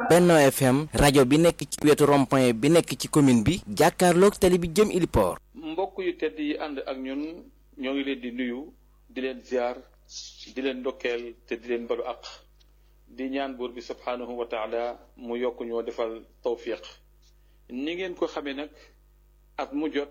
Benno FM rajo bi nekk ci wetu rond-point bi nekk ci commune bi jàkkaarloog tali bi jëm Iliport. mbokk yu tedd yi ànd ak ñun ñoo ngi leen di nuyu di leen ziar di leen ndokkeel te di leen balu àq di ñaan buur bi subhaanahu wa taala mu yokk ñoo defal tawfiq ni ngeen ko xamee nag at mu jot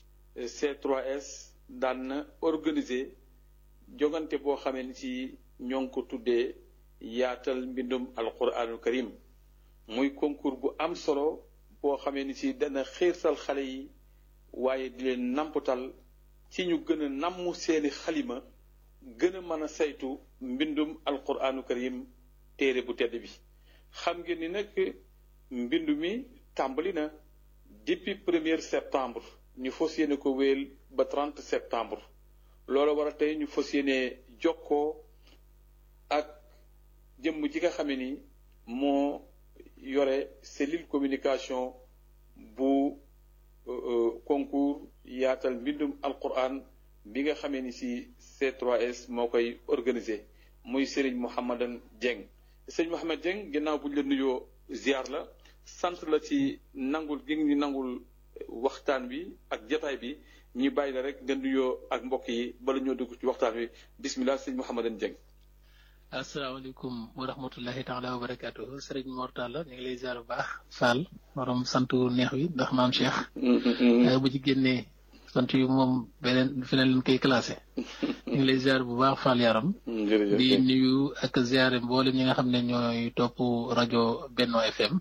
C3S daan na organiser jogante boo xamee ni ci ñoo ngi ko tuddee yaatal mbindum alquranul karim muy concours bu am solo boo xamee ni ci dana xiirtal xale yi waaye di leen namputal ci ñu gën a namm seeni xalima gën a mën a saytu mbindum alquranu karim téere bu tedd bi xam ngeen ni nag mbindu mi tàmbali na depuis 1er septembre ñu fas yéene ko wéel ba 30 septembre loolu war a tey ñu fas yéene jokkoo ak jëmm ji nga xamee ni moo yore cellule communication bu concours yaatal mbindum alquran bi nga xamee ni ci C3S moo koy organisé muy Serigne Mouhamadan Dieng Serigne Mouhamad Dieng ginnaaw bu ñu la nuyoo ziar la sant la ci nangul gi ñu nangul waxtaan bi ak jataay bi ñu bàyyi la rek nga nuyoo ak mbokk yi bala ñoo dugg ci waxtaan bi bismillah Serigne Mouhamadan Dieng. asalaamaaleykum wa rahmatullahi taala wa barakaatuhu sëriñ Mortalla ñu ngi lay ziar bu baax Fall borom sant neex wi ndax maam Cheikh. bu ci génnee sant yu moom beneen feneen lañ koy classé. ñu ngi lay ziar bu baax Fall yaram. di nuyu ak ziare mboolem ñi nga xam ne ñooy topp rajo Benno FM.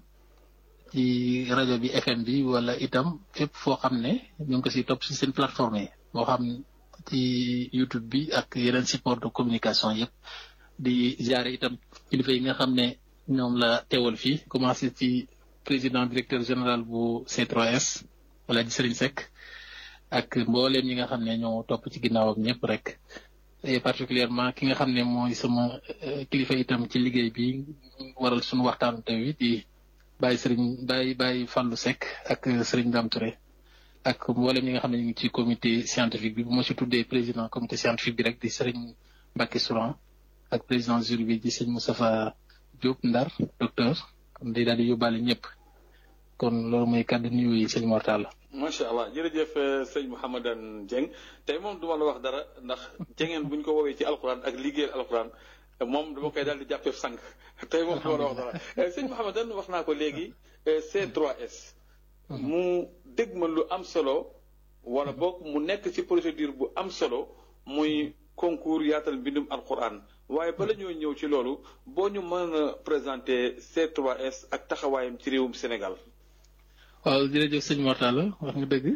ci rajo bi FM bi wala itam fépp foo xam ne ñu ngi ko si topp si seen plateforme yi moo xam ci YouTube bi ak yeneen support de communication yëpp. di ziare itam kilifa yi nga xam ne ñoom la teewal fii commencé ci président directeur général bu C3S wala di Serigne Seck ak mbooleem ñi nga xam ne ñoo topp ci ginnaaw ak ñëpp rek et particulièrement ki nga xam ne mooy sama kilifa itam ci liggéey bi waral suñu waxtaan tey wi di bàyyi Serigne bàyyi Fallou Seck ak Serigne Dame Touré ak mbooleem ñi nga xam ne ñu ngi ci comité scientifique bi bu ma si tuddee président comité scientifique bi rek di Serigne Mbacké Souran ak président jury bi di sëñ Moustapha Diop Ndar docteur kon day daal di yóbbaale ñëpp kon loolu mooy kàddu nuyu yi sëñ Mortalla. macha allah jërëjëf sëñ Mouhamadan Dieng tey moom du ma la wax dara ndax jengeen bu ñu ko woowee ci alquran ak liggéeyal alquran moom dama koy daal di jàppee sànq tey moom du ma la wax dara sëñ Mouhamadan wax naa ko léegi C3S. mu dégg ma lu am solo wala boog mu nekk ci procédure bu am solo muy concours yaatal mbindum alquran. waaye bala ñoo ñëw ci loolu boo ñu mën a présenter C3S ak taxawaayam ci réewum Sénégal. waaw jërëjëf sëñ Mortalla wax nga dëgg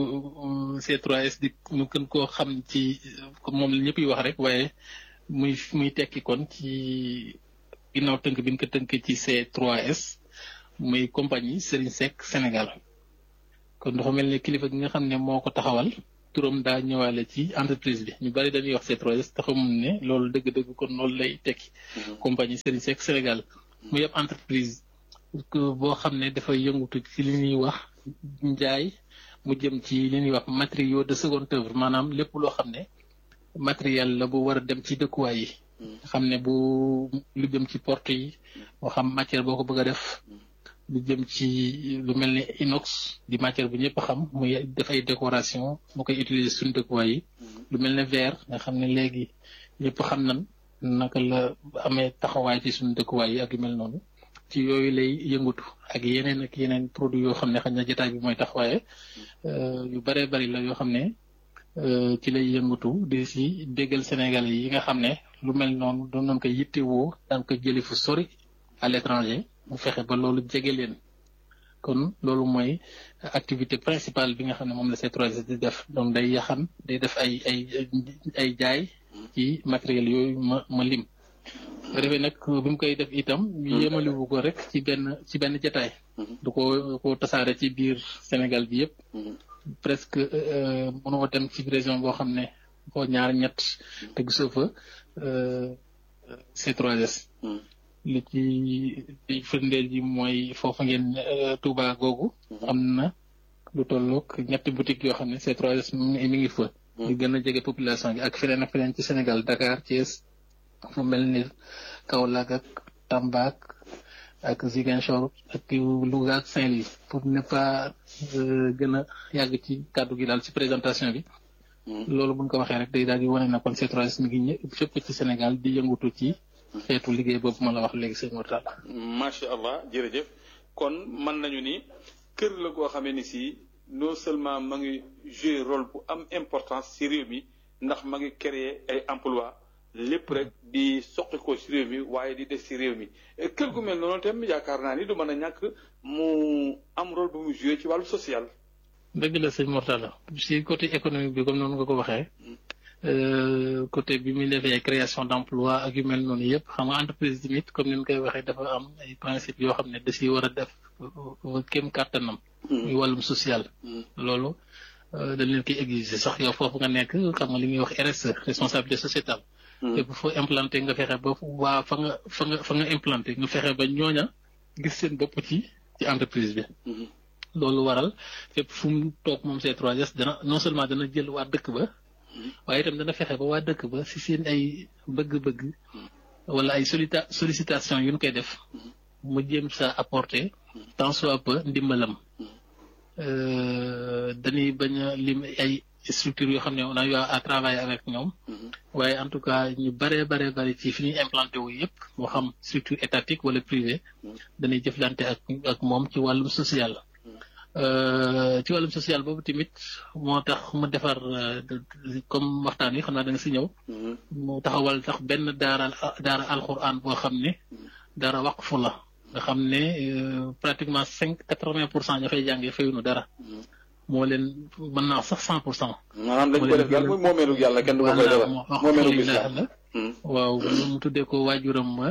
C3S di ñu gën koo xam ci moom la ñëpp yi wax rek waaye muy tekki kon ci ginnaaw tënk bi ñu ko tënk ci C3S muy compagnie Serigne Seck Sénégal kon dafa mel ne kilifa gi nga xam ne moo ko taxawal. turam daa ñëwaale ci entreprise bi ñu bari dañuy wax C3S te xamul ne loolu dëgg-dëgg kon loolu lay tekki compagnie Serigne Seck Sénégal mu yëpp entreprise boo xam ne dafay yëngutu ci li ñuy wax njaay mu jëm ci li ñuy wax matériaux de seconde œuvre maanaam lépp loo xam ne matériel la bu war a dem ci dëkkuwaay yi xam ne bu lu jëm ci porte yi moo xam matière boo ko bëgg a def lu jëm ci lu mel ne inox di matière bu ñëpp xam muy def ay décoration mu koy utiliser suñu dëkkuwaay yi lu mel ne verre nga xam ne léegi ñëpp xam nañ naka la amee taxawaay ci suñu dëkkuwaay yi ak yu mel noonu ci yooyu lay yëngatu ak yeneen produit yoo xam ne xëy na jotaay bi mooy taxawaaye yu bëree bëri la yoo xam ne ci lay yëngatu di si déggal Sénégalais yi nga xam ne lu mel noonu doon nañ ko yittewoo daan ko jëli fu sori à l'étranger mu fexe ba loolu jege leen kon loolu mooy activité principale bi nga xam ne moom la C3S di def donc day yaxan day def ay jaay ci matériel yooyu ma lim. bu defee nag bi mu koy def itam yemaliwu ko rek ci benn jataay du ko tasaare ci biir Sénégal bi yëpp presque mënoo dem ci région boo xam ne boo ñaar ñett te gisoo fa C3S li ci firndeel ji mooy foofu ngeen Touba googu am na lu tollook ñetti boutique yoo xam ne C3S mi ngi fa di gën a jege population bi ak feneen ci Sénégal Dakar Thiès fu mel ni Kaolack ak Tamba ak ak Ziguinchor ak Louga ak Saint-Louis pour ne pas gën a yàgg ci kàddu gi daal ci présentation bi. loolu buñ ko waxee rek day daal di wane na kon C3S mi ngi fépp ci Sénégal di yëngutu ci xeetu liggéey boobu ma la wax léegi sëñ Mourtala. macha allah jërëjëf kon mën nañu ni kër la goo xamee ni si non seulement ma ngi jouer rôle bu am importance ci réew mi ndax ma ngi créer ay emploi lépp rek di soqi ko ci réew mi waaye di des ci réew mi kër gu mel noonu tam yaakaar naa ni du mën a ñàkk mu am rôle bu mu jouer ci wàllu social. dëgg la sëñ Mourtala ci côté économique bi comme noonu nga ko waxee côté bi muy defee création d'emploi ak yu mel noonu yëpp xam nga entreprise tamit comme ni ñu koy waxee dafa am ay principes yoo xam ne da ciy war a def kéem kàttanam. muy wàllum social. loolu dañ leen koy exiger sax yow foofu nga nekk xam nga li ñuy wax RSE responsabilité sociétale. fépp foo implanté nga fexe ba waa fa nga implanté nga fexe ba ñooña gis seen bopp ci entreprise bi. loolu waral fépp fu mu toog moom C3S dana non seulement dana jël waa dëkk ba. waaye itam dana fexe ba waa dëkk ba si seen ay bëgg-bëgg. wala ay sollicitation yu ñu koy def. mu jéem sa apporter tant soit peu ndimbalam. dañuy bañ a lim ay structures yoo xam ne on a eu à travailler avec ñoom. waaye en tout cas ñu bare ci fi ñuy implanté wu yëpp moo xam structure étatique wala privée dañuy jëflante ak moom ci wàllum social. ci wàllum social boobu tamit moo tax mu defar comme waxtaan wi xam naa da nga si ñëw. mu taxawal tax benn daara alxuraan boo xam ne daara waqfu la nga xam ne pratiquement 80% ña fay jàngee fayuñu dara. moo leen mën naa sax 100%. maanaam dañ ko def daal muy moomeelu yàlla kenn du ko koy defal moomeelu lislaam la. waaw mu tuddee ko waajuram ma.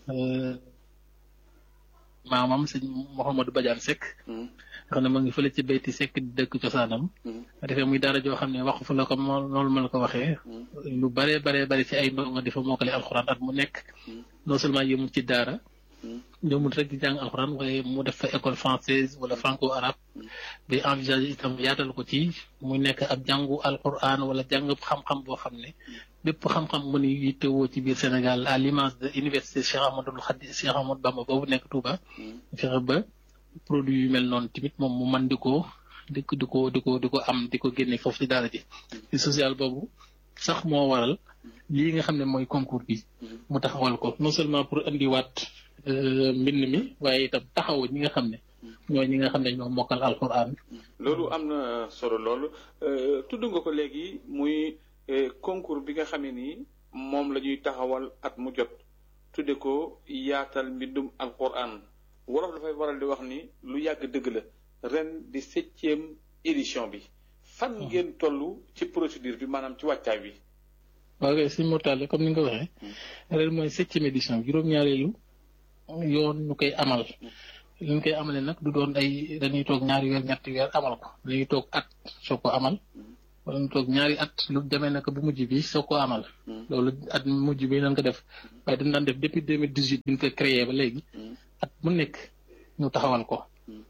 maamam sëñ Mouhamadou Badiane Seck. xam ne ma ngi fële ci bayti Seck di dëkk cosaanam. defee muy dara joo xam ne wax fu la ko noonu ma la ko waxee. lu bare ci ay ndongo di fa mokkale alxuraan at mu nekk. non seulement yëmul ci daara. ñoomul rek di jàng alxuraan waaye mu def fa école française wala franco arabe. bay envisager itam yaatal ko ci muy nekk ab jàngu alxuraan wala jàng xam-xam boo xam ne. bépp xam-xam mu ni yittewoo ci biir Sénégal à l'image de université Cheikh Ahmadou Bamba boobu nekk Touba. fexe ba produit yu mel noonu tamit moom mu man di ko am di ko génne foofu ci daara ji. ci social boobu sax moo waral lii nga xam ne mooy concours bi. mu taxawal ko non seulement pour andiwaat mbind mi waaye itam taxaw ñi nga xam ne. ñi nga xam ne ñoo mokkal alxuraan. loolu am na solo loolu tudd nga ko léegi muy concours bi nga xam ne nii moom la ñuy taxawal at mu jot tudde ko yaatal mbindum alxuraan wolof dafay waral di wax ni lu yàgg dëgg la ren di 7e édition bi fan ngeen toll ci procédure bi maanaam ci wàccaay bi. waaw kay sëñ Mourtalla comme ni nga ko waxee ren mooy 7e édition juróom-ñaareelu yoon ñu koy amal. li ñu koy amalee nag du doon ay dañuy toog ñaari weer ñetti weer amal ko dañuy toog at soo ko amal wala ñu toog ñaari at lu demee nag bu mujj bi soo ko amal. loolu at mujj bi nañ ko def waaye dañ daan def depuis 2018 bi ñu ko créé ba léegi. at mu nekk ñu taxawal ko.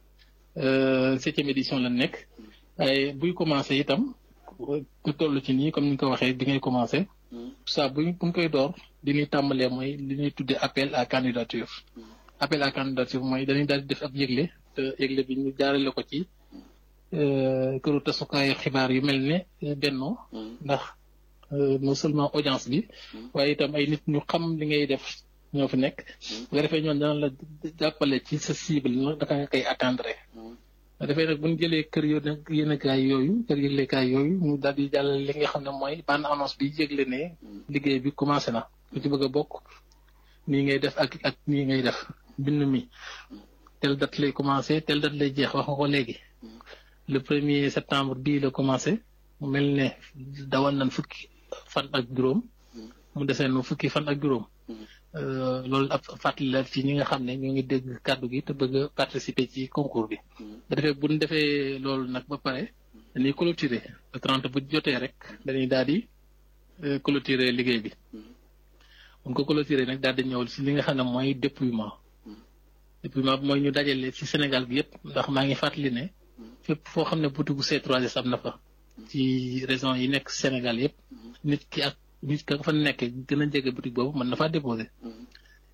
7e édition la nekk. waaye buy commencé itam ku toll ci nii comme ni nga ko waxee bi ngay commencé. saa buñ koy door li ñuy tàmbalee mooy li ñuy tuddee appel à candidature. appel à candidature mooy dañuy daal di def ab yëgle te yëgle bi ñu jaarale ko ci këru tasukaayu xibaar yu mel ne Benno ndax non seulement audience bi waaye itam ay nit ñu xam li ngay def ñoo fi nekk bu ko defee ñoon dana la jàppale ci sa cible naka nga koy atteindre dafay nag bu ñu jëlee kër yéenekaay yooyu kër yëglekaay yooyu ñu daal di jàllale li nga xam ne mooy bande annonce bi yëgle ne liggéey bi commencé na ku ci bëgg a bokk nii ngay def ak nii ngay def bind mi tel date lay commencé tel date lay jeex wax nga ko léegi le 1er septembre bii la commencé mu mel ne dawal nañ fukki fan ak juróom mu desee nu fukki fan ak juróom loolu ab fàttali la ci ñi nga xam ne ñoo ngi dégg kàddu gi te bëgg a participer ci concours bi da defee bu ñu defee loolu nag ba pare dañuy clôturer le 30 bu jotee rek dañuy daal di clôturer liggéey bi bu ñu ko clôturer nag daal di ñëw ci li nga xam ne mooy déploiement bi mooy ñu dajale ci Sénégal bi yëpp ndax maa ngi fàttali ne fépp foo xam ne boutique C3S am na fa ci régions yi nekk Sénégal yëpp nit ka fa nekk gën a jege boutique boobu mën na faa déposer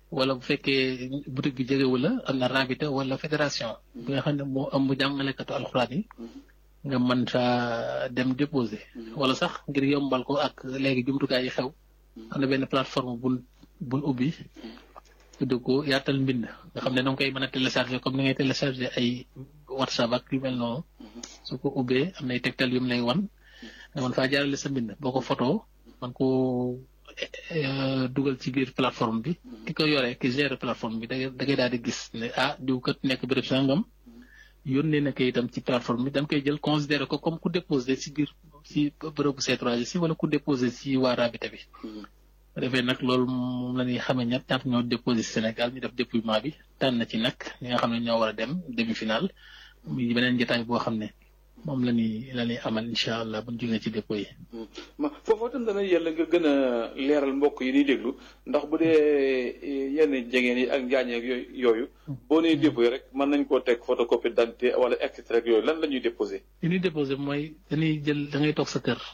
wala bu fekkee boutique bi jegewu la am na rabita wala fédération bi nga xam ne moo ëmb jàngalekatu alxuraan yi nga mën saa dem déposer wala sax ngir yombal ko ak léegi jumtukaay yi xew am na benn plateforme buñ ubbi tudde ko yaatal mbind nga xam ne danga koy mën a télécharger comme ni ngay télécharger ay WhatsApp ak yu mel noonu su ko ubbee am nay tegtal yu mu lay wan nga mën faa jaarale sa mbind boo ko photo man ko dugal ci biir plateforme bi ki ko yore ki gère plateforme bi da ngay daal di gis ne diw kat nekk béréb sangam yónnee na ko itam ci plateforme bi dañ koy jël considéré ko comme ku déposé ci biir ci bërëbu C3S wala ku déposé ci waa rabita bi. bu defee nag loolu moom la ñuy xamee ñaata ñoo déposé Sénégal ñu def dépouillement bi tànn na ci nag ñi nga xam ne ñoo war a dem demi-finale muy beneen jotaay boo xam ne moom la ñuy amal incha allah bu ñu jógee ci dépôt yi. foofu itam dana yàlla nga gën a leeral mbokk yi ñuy déglu ndax bu dee yenn jegeen yi ak njaañeeg yooyu boo nee dépôt yi rek mën nañ koo teg photocopie d'identité wala extrait rek yooyu lan la ñuy déposé. li ñuy déposé mooy dañuy jël da ngay toog sa kër.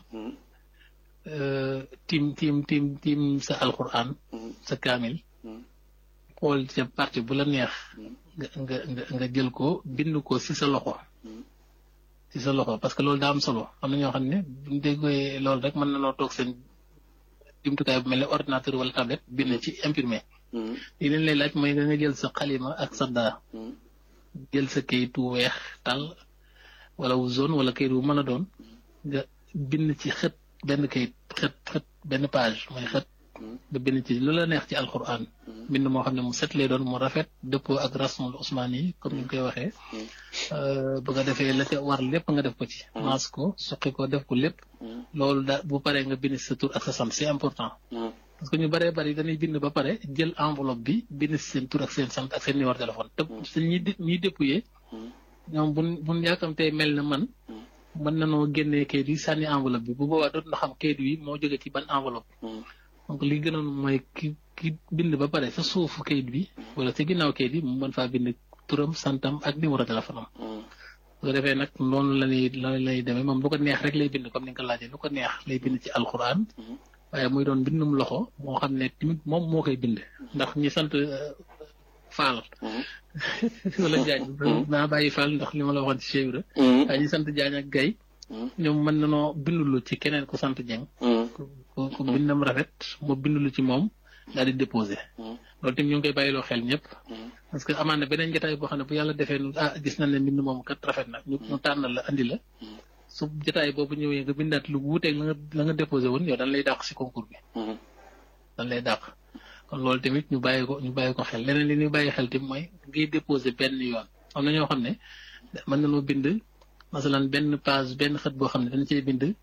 tiim sa alxuraan. sa kaamil. xool ca partie bu la neex. nga jël ko bind ko ci sa loxo. ci sa loxo parce que loolu daa am solo am na ñoo xam ne buñ déggee loolu rek mën na noo toog seen jumtukaay bu mel ne ordinateur wala tablette bind ci imprimé. li leen lay laaj mooy nga jël sa xalima ak sa daa. jël sa kayitu weex tal wala wu zone wala kayit wu mën a doon nga bind ci xët benn kayit xët benn page mooy xët nga bind ci lu la neex ci alquran bind moo xam ne mu set lay doon mu rafet dëppoo ak rasmul usmaan yi comme ni ñu koy waxee bu nga defee la ca war lépp nga def ko ci maas ko suqi ko def ko lépp loolu da bu paree nga bind sa tur ak sa sant c'est important parce que ñu bëree bëri dañuy bind ba pare jël enveloppe bi bind si seen tur ak seen sant ak seen numéro téléphone te ñi dépouillé ñoom buñ yaakamtee mel na man mën nanoo génnee kayit yi sànni enveloppe bi bu boobaa dootu na xam kayit yi moo jóge ci ban enveloppe donc li gënoon mooy ki bind ba pare sa suufu kayit bi wala sa ginnaaw kayit yi mu mën faa bind turam santam ak numéro téléphone am bu ko defee nag noonu la lay demee moom lu ko neex rek lay bind comme ni nga ko laajee lu ko neex lay bind ci alxuraan waaye muy doon bindum loxo moo xam ne tamit moom moo koy bind ndax ñi sant Fall wala Jaañ naa bàyyi Fall ndax li ma la waxoon ci Cheikh Ibra waaye ñi sant Jaañ ak Gay ñoom mën nanoo bindulu ci keneen ku sant Jeng ku bindam rafet moo bindulu ci moom daal di déposé loolu tamit ñu ngi koy bàyyiloo xel ñëpp parce que amaan na beneen jotaay boo xam ne bu yàlla defee gis nañ ne mbind moom kat rafet na ñu tànn la andi la su jotaay boobu ñëwee nga bindaat lu wuuteeg la nga déposé woon yow dañ lay dàq si concours bi dañ lay dàq kon loolu tamit ñu bàyyi ko xel leneen li ñuy bàyyi xel tamit mooy ngay déposé benn yoon am na ñoo xam ne mën nañoo bind masalan benn page benn xët boo xam ne dañ cee bind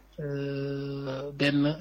benn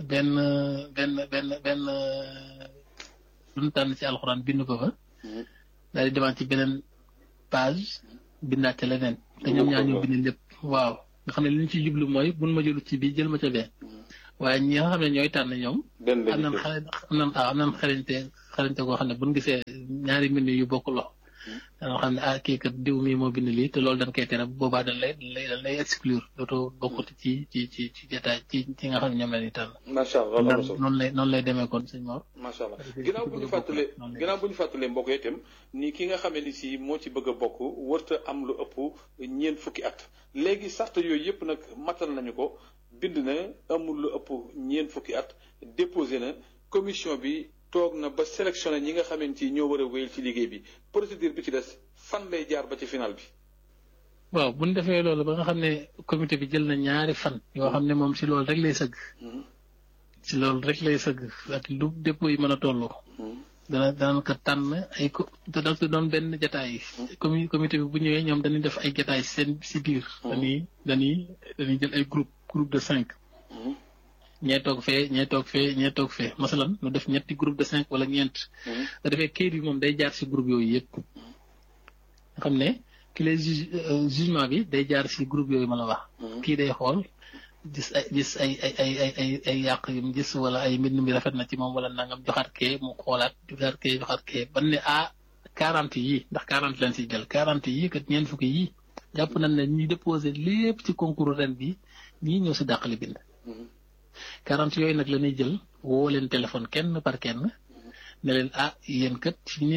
lu ñu tànn ci alxuraan bind ko fa daal di demaat ci beneen page bindaat ca leneen te ñoom ñaar ñu bind lépp waaw nga xam ne li ñu ci jublu mooy buñ ma jëlu ci bii jël ma ca bee waaye ñi nga xam ne ñooy tànn ñoom am nañ xarañte koo xam ne buñ gisee ñaari mbind yu bokk loxo danga xam ne kii kat diw mii moo bind lii te loolu dañ koy tere boobaa dañ lay exclure dootoo bokkut ci jotaay ci nga xam ne ñoom la ñuy tànn. macha allah noonu lay demee kon sëñ Mor. macha allah ginnaaw bu ñu fàttalee mbokk yi itam ni ki nga xamee ni si moo ci bëgg a bokk wërta am lu ëpp ñeent fukki at léegi sart yooyu yëpp nag matal nañu ko bind na amul lu ëpp ñeent fukki at déposé na commission bi. toog na ba sélectionné ñi nga xamante ni ñoo war a wéyal ci liggéey bi procédure bi ci des fan lay jaar ba ci final bi. waaw bu ñu defee loolu ba nga xam ne comité bi jël na ñaari fan yoo xam ne moom si loolu rek lay sëgg. si loolu rek lay sëgg ak lu dépôt yi mën a toll. dana ko tànn ay te da doon benn jataay yi. comité bi bu ñëwee ñoom dañuy def ay jataay seen si biir. dañuy jël ay groupe de 5. ñee toog fee masalan nu def ñetti groupe de 5 wala ñeent da defee kayit bi moom day jaar si groupe yooyu yëpp nga xam ne ki lay jugement bi day jaar si groupe yooyu ma la wax kii day xool gis ay yàq yu mu gis wala ay mbind mi rafet na ci moom wala nangam joxaat kee mu xoolaat joxaat kee ban ne 40 yii ndax 40 lañ si jël 40 yii kat ñeent fukki yii jàpp nañ ne ñuy déposé lépp ci concours ren bi ñii ñoo si dàqali bind 40 yooyu nag la ñuy jël woo leen téléphone kenn par kenn ne leen yéen kat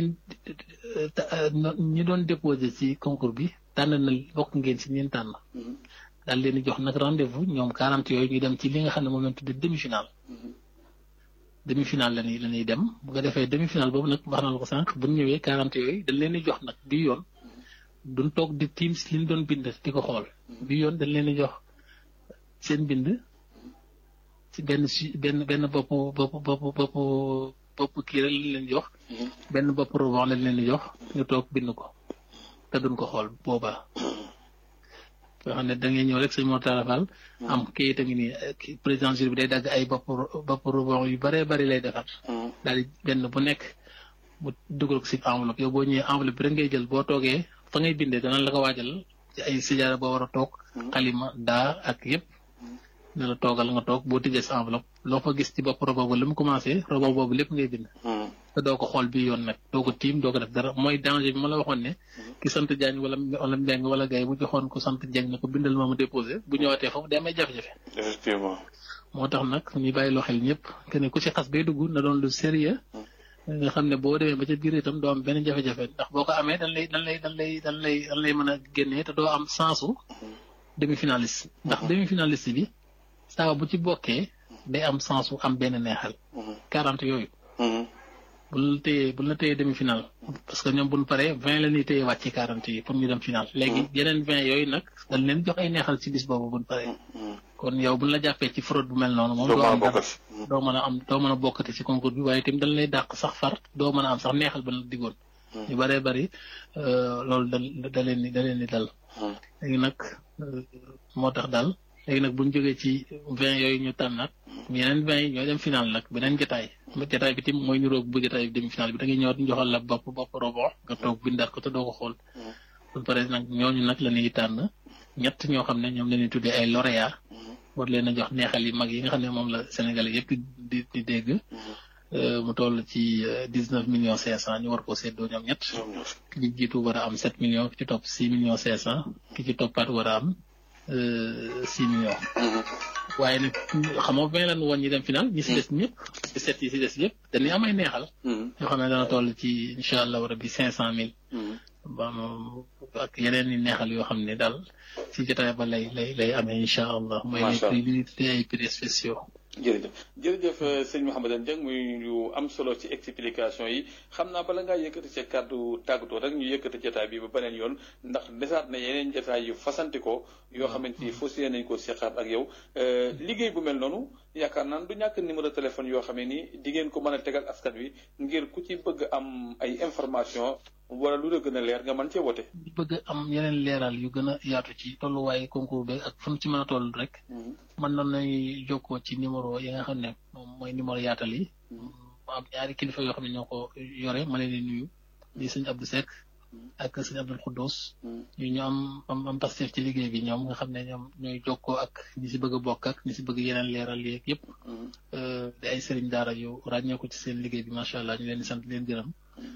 ñi doon déposé ci concours bi tànn na bokk ngeen ci ñeen tànn. daal leen di jox nag rendez-vous ñoom 40 yooyu ñu dem ci li nga xam ne moom lañ tuddee demi-finale. demi-finale la ñuy dem bu ko defee demi-finale boobu nag wax na la ko sànq bu ñu ñëwee 40 yooyu dañ leen di jox nag bi yoon duñ toog di tiim si li ñu doon bind di ko xool. bi yoon dañ leen di jox seen bind ci benn bopp kii rek lañ leen jox. benn bopp rebond lañ leen di jox ñu toog bind ko te duñ ko xool boobaa. yoo xam ne da ngay ñëw rek sëñ Mortala Fall am kayit a ngi nii président jury bi day dagg ay bopp rebond yu bëree bëri lay defar. daal di benn bu nekk mu dugal ko si enveloppe yow boo ñëwee enveloppe bi rek ngay jël boo toogee fa ngay bindee dana la ko waajal ci ay sijaara boo war a toog. xalima daa ak yëpp. ne la toogal nga toog boo tijjee sa enveloppe loo fa gis ci bopp rebond ba li mu commencé rebond boobu lépp ngay bind. te doo ko xool bi yoon nag doo ko tiim doo ko def dara mooy danger bi ma la waxoon ne ki sant Diagne wala Mbengue wala Gaye bu joxoon ko sant Dieng ne ko bindal ma mu déposé bu ñëwaatee foofu day may jafe-jafe. effectivement. moo tax nag ñu bàyyi loo xel ñëpp que ne ku ci xas bay dugg na doon lu sérieux nga xam ne boo demee ba ca biir itam doo am benn jafe-jafe ndax boo ko amee dañ lay mën a génnee te doo am sensu demi-finaliste ndax demi-finaliste bi saa bu ci bokkee day am sensu am benn neexal. 40 yooyu. bu la téyee demi-finale parce que ñoom bu ñu paree 20 la ñuy téye wàcc ci 40 yi pour ñu dem finale léegi yeneen 20 yooyu nag dañ leen jox ay neexal ci bis boobu bu ñu paree. kon yow bu ñu la jàppee ci fraude bu mel noonu. moom doo mën a bokkati ci concours bi waaye itam dañ lay dàq sax far doo mën a am sax neexal ba la diggoon. ñu bëree bëri loolu da leen di dal. léegi nag moo tax daal. léegi nag bu ñu jógee ci 20 yooyu ñu tànnaat yeneen 20 yi ñooy dem final nag beneen jotaay bi tim mooy niroog bu jotaay bi demi final bi da ngay ñëwaat ñu joxal la bopp robot nga toog bindaat ko te doo ko xool. bu paree nag ñooñu nag la ñuy tànn ñett ñoo xam ne ñoom la ñuy tuddee ay lauréat war leen a jox neexal yi mag yi nga xam ne moom la Sénégalais yëpp di dégg. mu toll ci 19 millions 500 ñu war koo séddoo ñoom ñett. ki ci jiitu war a am 7 millions ki ci topp 6 millions 500 ki ci toppaat war a am. 6 millions. waaye nag xam nga 20 lan woon ñi dem final ñi si des ñëpp 17 yi si des yëpp dañuy am ay neexal. yoo xam ne dana toll ci incha allah rabbi 500,000. ba ak yeneen i neexal yoo xam ne daal si jotaay ba lay amee incha allah. macha allah mooy ay prix spéciaux. jërëjëf sëñ Mouhamadou Dieng muy lu am solo ci explication yi xam naa bala ngaa yëkkati ca kàddu tàggatoo rek ñu yëkkati jotaay bi ba beneen yoon ndax desaat na yeneen jotaay yu fasanti ko yoo xamante ni fas yéene nañ ko seqaat ak yow liggéey bu mel noonu yaakaar naan du ñàkk numéro téléphone yoo xamee ni di ngeen ko mën a tegal askan wi ngir ku ci bëgg am ay information wala lu la gën a leer nga mën cee woote. di bëgg am yeneen leeral yu gën a yaatu ci tolluwaayu concours bi ak fan ci mën a toll rek. mën nañu jokkoo ci numéro yi nga xam ne moom mooy numéro yaatal yi. am ñaari kilifa yoo xam ne ñoo ko yore ma leen di nuyu. di sëñ Abdou Seck ak sëñ Abdou Khoudous. ñu am pastef ci liggéey bi ñoom nga xam ne ñoom ñooy jokkoo ak ñi si bëgg a bokk ak ñi si bëgg yeneen leeral yeeg yëpp. di ay sëriñ daara yu ràññee ko ci seen liggéey bi macha allah ñu leen di sant leen gërëm.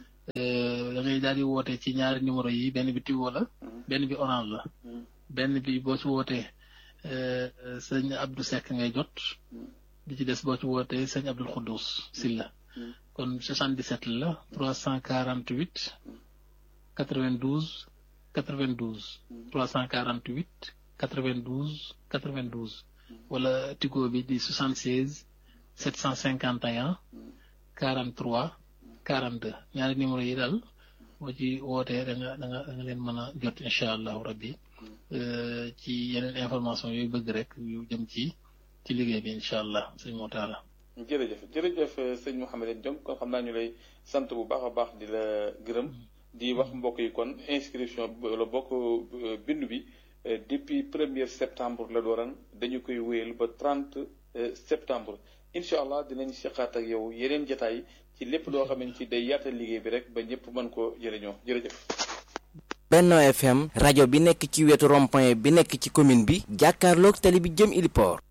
da ngay daal di woote ci ñaari numéro yi benn bi Tigo la benn bi Orange la benn bi boo ci wootee sëñ Abdou Seck ngay jot bi ci des boo ci wootee sëñ Abdou Khoudous Silla kon 77 la 348 92 92 348 92 92 wala Tigo bi di 76 751 43 42 ñaari numéro yi daal boo ci wootee da nga leen mën a jot incha allahu rabbi ci yeneen information yooyu bëgg rek yu jëm ci liggéey bi incha allah sëñ Mortala. jërëjëf sëñ Mouhamadou Dieng kon xam naa ñu lay sant bu baax a baax di la gërëm di wax mbokk yi kon inscription la bokk bindu bi depuis 1er septembre la dooran dañu koy wéyal ba 30 septembre incha allah dinañ seqaat ak yow yeneen jotaay ci lépp loo xamante ci day yaatal liggéey bi rek ba ñëpp mën ko jëriñoo jërëjëf. Benno FM rajo bi nekk ci wetu rond-point bi nekk ci commune bi jàkkaarloog tali bi jëm Iliport.